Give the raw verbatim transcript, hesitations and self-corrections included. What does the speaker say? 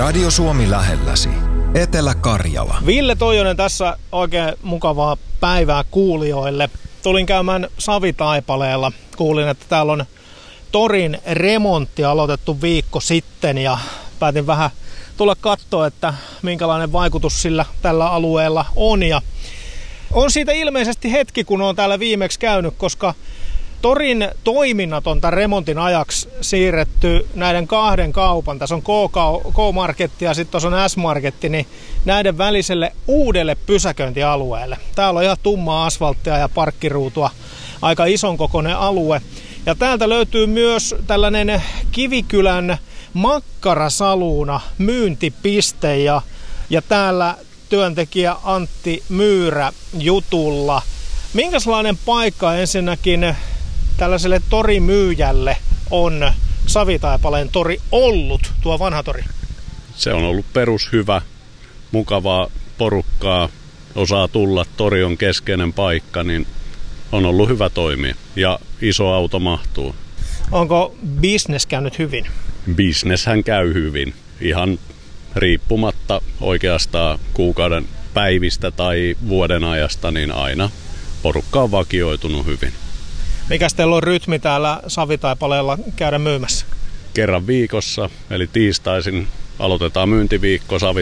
Radio Suomi lähelläsi. Etelä-Karjala. Ville Toijonen tässä, oikein mukavaa päivää kuulijoille. Tulin käymään Savitaipaleella. Kuulin, että täällä on torin remontti aloitettu viikko sitten ja päätin vähän tulla katsoa, että minkälainen vaikutus sillä tällä alueella on. Ja on siitä ilmeisesti hetki, kun on täällä viimeksi käynyt, koska torin toiminnat on tämän remontin ajaksi siirretty näiden kahden kaupan. Tässä on K-Marketti ja sitten tuossa on S-Marketti, niin näiden väliselle uudelle pysäköintialueelle. Täällä on ihan tummaa asfalttia ja parkkiruutua, aika ison kokoinen alue. Ja täältä löytyy myös tällainen Kivikylän Makkarasaluuna myyntipiste ja, ja täällä työntekijä Antti Myyrä jutulla. Minkälainen paikka ensinnäkin tällaiselle torimyyjälle on Savitaipaleen tori ollut, tuo vanha tori? Se on ollut perushyvä, mukavaa porukkaa, osaa tulla, tori on keskeinen paikka, niin on ollut hyvä toimia ja iso auto mahtuu. Onko business käynyt hyvin? Businesshän käy hyvin, ihan riippumatta oikeastaan kuukauden päivistä tai vuoden ajasta, niin aina porukka on vakioitunut hyvin. Mikäs teillä on rytmi täällä Savitaipaleella käydä myymässä? Kerran viikossa, eli tiistaisin aloitetaan myyntiviikko Savitaipaleen